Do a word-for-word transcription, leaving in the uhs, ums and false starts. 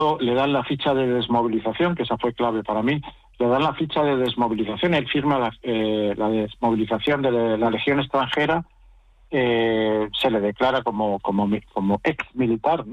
le dan la ficha de desmovilización, que esa fue clave para mí, le dan la ficha de desmovilización, él firma la, eh, la desmovilización de la Legión extranjera, eh, se le declara como, como, como ex militar, ¿no?